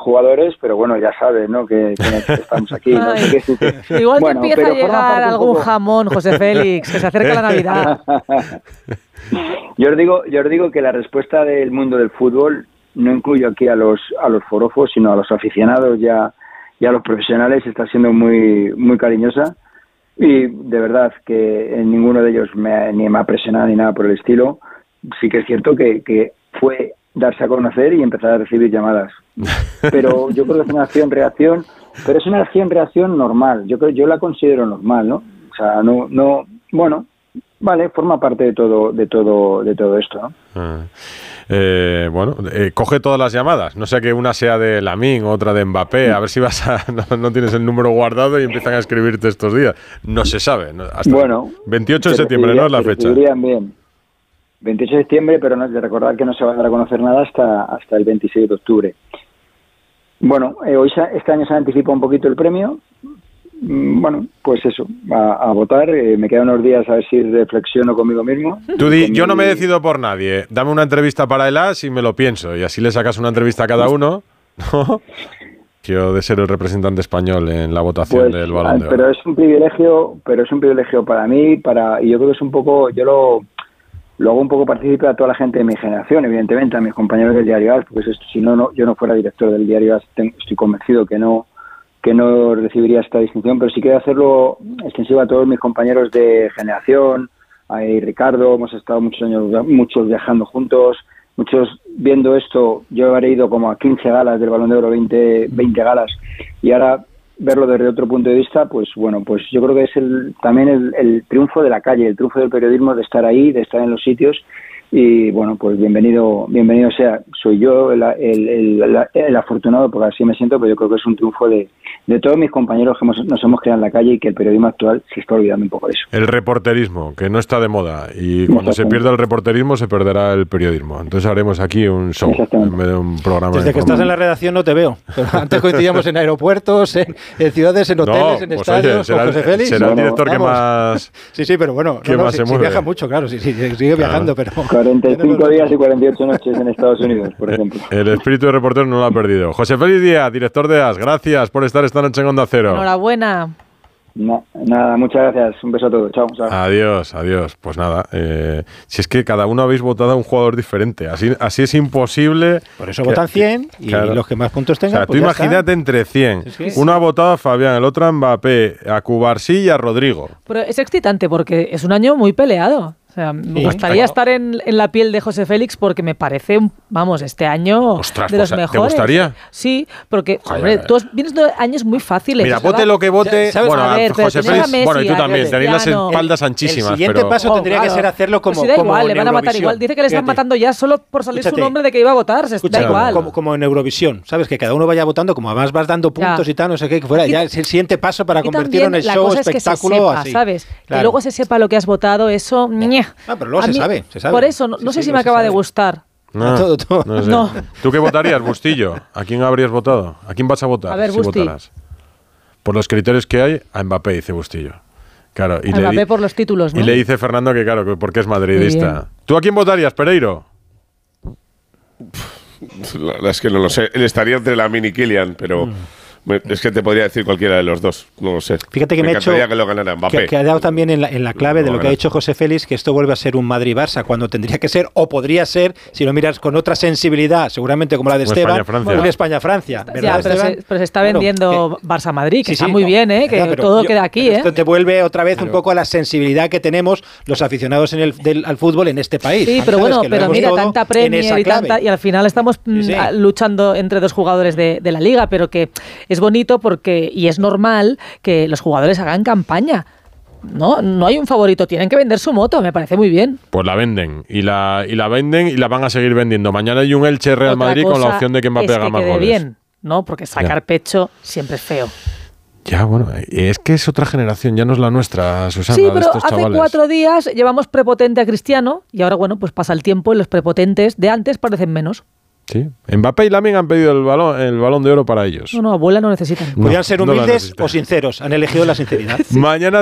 jugadores, pero bueno, ya sabes, ¿no? Que estamos aquí. ¿No? Igual bueno, te empieza a llegar algún jamón, José Félix, que se acerca la Navidad. Yo os digo que la respuesta del mundo del fútbol no incluyo aquí a los forofos, sino a los aficionados y a los profesionales, está siendo muy, muy cariñosa. Y de verdad que ninguno de ellos ni me ha presionado ni nada por el estilo. Sí que es cierto que fue darse a conocer y empezar a recibir llamadas. Pero yo creo que es una acción-reacción, pero es una acción-reacción normal. Yo la considero normal, ¿no? O sea, no, bueno, vale, forma parte de todo esto, ¿no? Coge todas las llamadas. No sé que una sea de Lamine, otra de Mbappé. A ver si no tienes el número guardado y empiezan a escribirte estos días. No se sabe. Hasta 28 de septiembre, ¿no? Es la fecha. Bien. 28 de septiembre, pero no es de recordar que no se va a dar a conocer nada hasta el 26 de octubre. Bueno, este año se anticipa un poquito el premio. Bueno, pues eso, a votar. Me quedan unos días a ver si reflexiono conmigo mismo. Tú yo no me decido por nadie. Dame una entrevista para el AS y me lo pienso. Y así le sacas una entrevista a cada uno, ¿no? Quiero de ser el representante español en la votación del Balón de Oro. Pero es un privilegio para mí, y yo creo que es un poco, yo lo hago un poco partícipe a toda la gente de mi generación, evidentemente, a mis compañeros del Diario AS, porque si no, yo no fuera director del Diario AS, estoy convencido que no recibiría esta distinción, pero sí quiero hacerlo extensivo a todos mis compañeros de generación, a Ricardo, hemos estado muchos viajando juntos, muchos viendo esto. Yo habré ido como a 15 galas del Balón de Oro, 20 galas, y ahora verlo desde otro punto de vista, pues bueno, pues yo creo que es también el triunfo de la calle, el triunfo del periodismo, de estar ahí, de estar en los sitios. Y bueno, pues bienvenido sea. Soy yo el afortunado, porque así me siento, pero yo creo que es un triunfo de todos mis compañeros que nos hemos creado en la calle y que el periodismo actual se está olvidando un poco de eso. El reporterismo, que no está de moda, y cuando se pierda el reporterismo se perderá el periodismo. Entonces haremos aquí un show en vez de un programa. Desde que estás en la redacción no te veo, pero antes coincidíamos en aeropuertos, en ciudades, en hoteles, en estadios, con José Félix. Será el director que más... Sí, pero bueno, si viaja mucho, claro, sigue viajando, pero... 45 días y 48 noches en Estados Unidos, por ejemplo. El espíritu de reportero no lo ha perdido. José Félix Díaz, director de AS, gracias por estar esta noche en Onda Cero. Enhorabuena. Nada, muchas gracias. Un beso a todos. Chao. Adiós. Pues nada, si es que cada uno habéis votado a un jugador diferente. Así es imposible. Por eso votan 100 y los que más puntos tengan. O sea, tú imagínate entre 100. Uno ha votado a Fabián, el otro a Mbappé, a Cubarsí y a Rodrigo. Pero es excitante porque es un año muy peleado. O sea, me gustaría estar en la piel de José Félix porque me parece, este año de los mejores. ¿Te gustaría? Sí, porque, hombre, tú vienes de años muy fáciles. Mira, vote lo que vote. Bueno, José Félix, y tú también, tenéis las espaldas anchísimas. El siguiente paso tendría que ser hacerlo como da igual, le van a matar igual. Dice que le están matando ya solo por salir su nombre de que iba a votar. Da igual. Como en Eurovisión, ¿sabes? Que cada uno vaya votando, como además vas dando puntos y tal, no sé qué, que fuera. Ya es el siguiente paso para convertirlo en el show, espectáculo así. ¿Sabes? Que luego se sepa lo que has votado, eso... pero luego se sabe. Por eso, no sé si me acaba de gustar. No sé. ¿Tú qué votarías, Bustillo? ¿A quién habrías votado? ¿A quién vas a votar? A ver, si Busti. votaras. Por los criterios que hay, a Mbappé, dice Bustillo. Claro, y Mbappé por los títulos, ¿no? Y le dice Fernando que claro, que porque es madridista. ¿Tú a quién votarías, Pereiro? La verdad es que no lo sé. Él estaría entre Lamine y Kylian, pero... Es que te podría decir cualquiera de los dos, no lo sé. Fíjate que me ha hecho que lo ganara Mbappé. Que ha dado también en la clave de lo que ha dicho José Félix, que esto vuelve a ser un Madrid-Barça, cuando tendría que ser, o podría ser, si lo miras con otra sensibilidad, seguramente como la de Esteban, un España-Francia. Pero se está vendiendo Barça-Madrid, que está muy bien, que todo queda aquí. Esto te vuelve otra vez un poco a la sensibilidad que tenemos los aficionados al fútbol en este país. Sí, pero bueno, mira, tanta Premier y al final estamos luchando entre dos jugadores de la Liga, pero que es bonito y es normal que los jugadores hagan campaña. No hay un favorito, tienen que vender su moto, me parece muy bien. Pues la venden y la venden y la van a seguir vendiendo. Mañana hay un Elche Real Madrid con la opción de que Mbappé haga más goles. Bien, ¿no? Porque sacar pecho siempre es feo. Ya, bueno, es que es otra generación, ya no es la nuestra, Susana. Sí, pero hace 4 días llevamos prepotente a Cristiano y ahora, pues pasa el tiempo y los prepotentes de antes parecen menos. Sí. Mbappé y Lamine han pedido el balón de oro para ellos. No, abuela no necesitan. Podrían ser humildes o sinceros. Han elegido la sinceridad. Mañana